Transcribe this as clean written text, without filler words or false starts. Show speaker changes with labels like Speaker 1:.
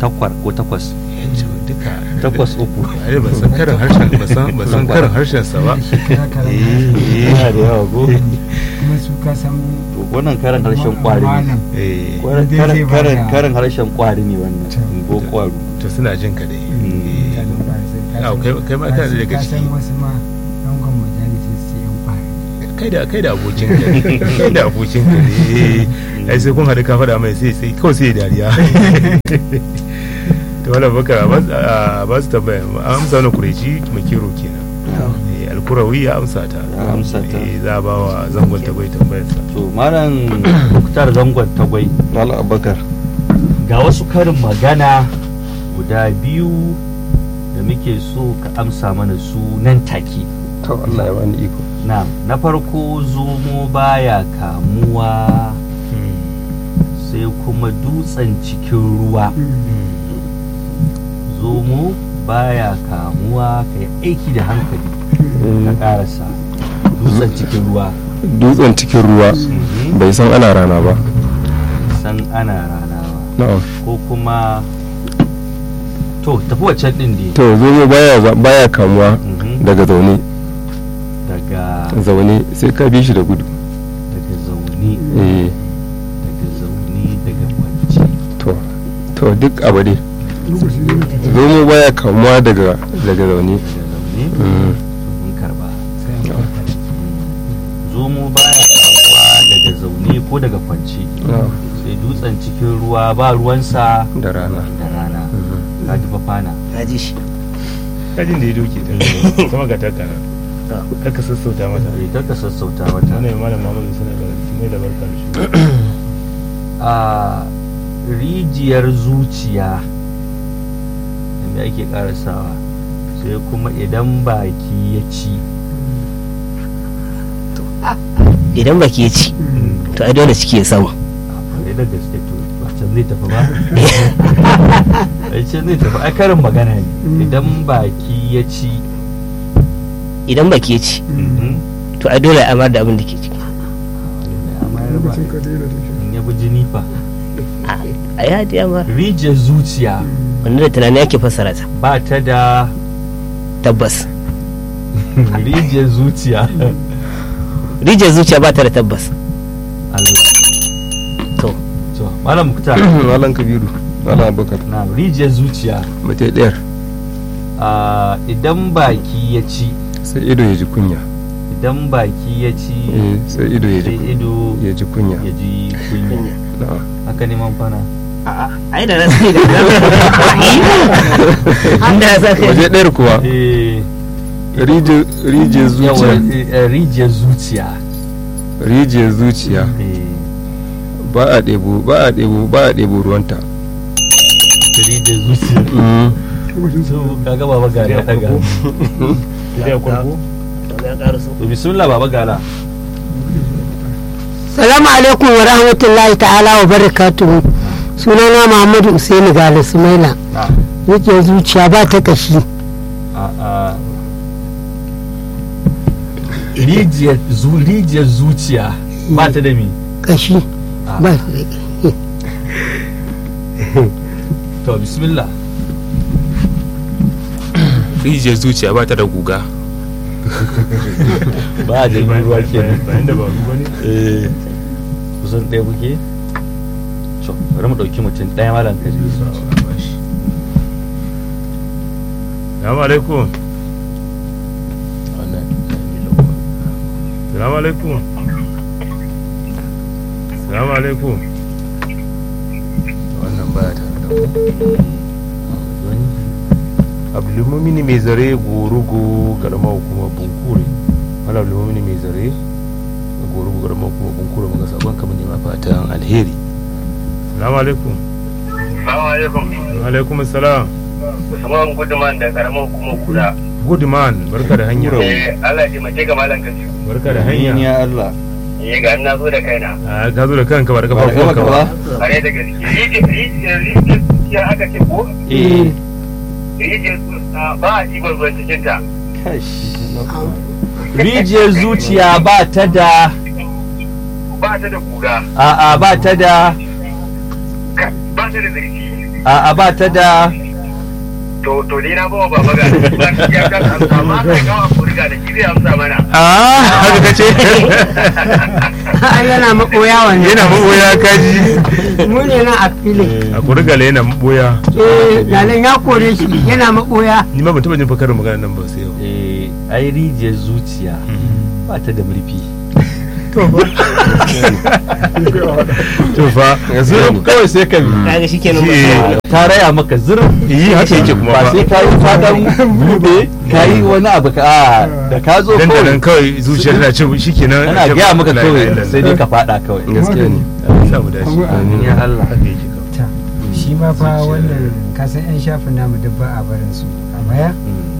Speaker 1: takwar ko takwas
Speaker 2: duka
Speaker 1: takwas uku
Speaker 2: ai ban san karin harshen sa ba
Speaker 1: yana da yawa go
Speaker 3: kuma su ka san
Speaker 1: to wannan karin harshen kwari ne karin harshen kwari ne wannan go kwaru
Speaker 2: to suna jin ka dai kai ma kana daga ciki
Speaker 3: san wasu ma dan gon majalisi su yan kwari
Speaker 2: kai da abokin ka ne ai sai kun haɗu ka faɗa mai sai kawai sai dariya to wala baka ba su tambaya amsa wani kureci makero kenan alkurawi ya amsa ta za a ba wa zangon tagwai tambayarsa
Speaker 1: to malam muktar zangon tagwai
Speaker 4: malam abubakar
Speaker 1: ga wasu karin magana guda biyu da muke so ka amsa mana su nan take
Speaker 4: to Allah ya bani iko
Speaker 1: na farko zomo baya kamuwa sai kuma dutsen cikin ruwa zomo baya kamuwa kai aiki da hankali ka karasa dutsen cikin ruwa
Speaker 4: bai san ana rana ba
Speaker 1: ko kuma to tafi waccan din ne
Speaker 4: to zomo baya kamuwa daga zaune sai ka bi shi da gudu
Speaker 1: daga zaune daga kwanci
Speaker 4: to duk abu dai zomo baya kamuwa daga zaune
Speaker 1: mun karba zomo baya kamuwa daga zaune ko daga kwanci sai dutsen cikin ruwa ba ruwansa
Speaker 4: da rana
Speaker 1: ka ji fafana
Speaker 5: ka ji shi
Speaker 2: kajin da ya doke ta kuma ga takara kaka sassauta mata
Speaker 1: wannan
Speaker 2: malam Muhammadu suna da mai da barka da shi
Speaker 1: a rijiyar zuciya da ake karasawa sai kuma idan baki ya ci
Speaker 5: idan baki ya ci to ai dole ciki ya samu
Speaker 1: a da gaske to can zai tafi ba ai can zai tafi ai karin magana ne idan baki ya ci
Speaker 5: to ai dole a amar da abin da ke ciki
Speaker 1: in ya bi jini fa
Speaker 5: a ya da amar
Speaker 1: rijiyar zuciya
Speaker 5: wanda da tunani ake fassara ta
Speaker 1: ba ta da
Speaker 5: tabbas
Speaker 1: rijiyar zuciya
Speaker 5: ba ta da tabbas
Speaker 1: Allah to malam mukta
Speaker 4: malam kabiru malam abubakar
Speaker 1: na rijiyar zuciya
Speaker 4: mace ɗayar
Speaker 1: idan baki ya ci
Speaker 4: sai ido ya ji kunya
Speaker 1: idan baki ya ci
Speaker 4: sai ido ya ji kunya
Speaker 1: haka neman fana
Speaker 5: ai da rasu da an da za ka
Speaker 4: waje ɗayar kuwa rijiyar zuciya ba a ɗebo ruwanta
Speaker 1: rijiyar zuciya kaga baba gala ya daga
Speaker 2: ya kurku
Speaker 1: to bismillah baba gala
Speaker 6: salamu alaikum wa rahmatullahi ta'ala wa barakatuhu sunana Muhammadu Usaini Gala Sumaila yake zuciya ba ta kashi
Speaker 1: rijiyar zuciya ba ta da mi
Speaker 6: kashi ba
Speaker 1: to bismillah
Speaker 2: rijiyar zuciya ba ta da guga
Speaker 1: ba a jami ruwa kenan
Speaker 2: bayan da ba ruwa ne
Speaker 1: kusan ɗaya kuke so bari mu ɗauki mutum ɗaya malam ka ji
Speaker 2: salamu alaikum salamu alaikum salamu alaikum wannan baya tare da mu abdulmumini mai zare gorugo karamar hukumar bunkure wani abdulmumini mai zare gorugo karamar hukumar bunkure muka sabon kamar ne fatan alheri salamu alaikum alaikum salam
Speaker 7: Usman Goodman da karamar hukumar kura
Speaker 2: Goodman barka da hanya
Speaker 7: Allah ya mace ga malam kashi
Speaker 2: barka da hanya
Speaker 1: ya Allah
Speaker 7: ga na zo da kaina
Speaker 2: ka zo da kanka barka farko ka ba
Speaker 7: kare da gaske rijiyar aka ce ko ba a ɗiban ruwan cikinta.
Speaker 1: Rijiyar zuciya ba ta da
Speaker 7: guga.
Speaker 1: A'a ba ta da
Speaker 7: zurfi.
Speaker 1: a ba ta da
Speaker 7: to ni na bawa baba ga ba shi ya kasa amsa amma kai ga ku riga da shi zai amsa mana
Speaker 2: haka kace
Speaker 6: ai yana makoya wannan
Speaker 2: yana maboya kaji
Speaker 6: mu ne na a filin
Speaker 2: a kurgala yana maboya
Speaker 6: lalan ya kore shi yana makoya
Speaker 2: ni ma ban taba jin fakarin magana nan ba sai yau
Speaker 1: ai rijiyar zuciya ba ta da murfi
Speaker 2: to fa
Speaker 1: yanzu kawai sai ka bi
Speaker 5: kaga shikenan
Speaker 1: ta raya maka zirin
Speaker 2: yi haka yake kuma
Speaker 1: ba sai ka yi fadan bube ka yi wani abu da ka zo
Speaker 2: dan da
Speaker 1: kawai
Speaker 2: nan kawai zuciyar na ce shikenan
Speaker 1: ana gaya maka kawai sai dai ka fada kawai
Speaker 4: gaskiya ne
Speaker 2: samu dashi
Speaker 1: ya Allah
Speaker 2: haka yake kawai
Speaker 3: shi ma fa wannan kasan yan shafin namu duk ba a barin su a baya